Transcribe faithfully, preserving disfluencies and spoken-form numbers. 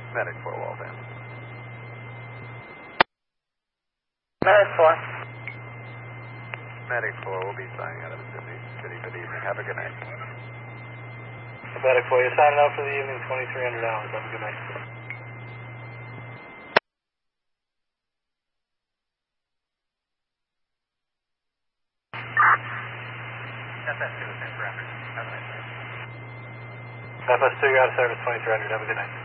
Medic four, Waltham. Medic four. Medic four will be signing out of the city. City, good evening. Have a good night. Medic four, you're signing out for the evening, twenty-three hundred hours. Have a good night. F S two, same parameters. Have a nice day. F S two, you're out of service, twenty-three hundred. Have a good night.